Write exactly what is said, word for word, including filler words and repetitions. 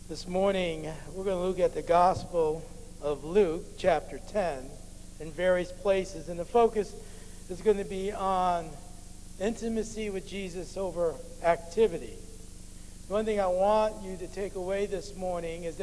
This morning, we're going to look at the Gospel of Luke, chapter ten, in various places. And the focus is going to be on intimacy with Jesus over activity. One thing I want you to take away this morning is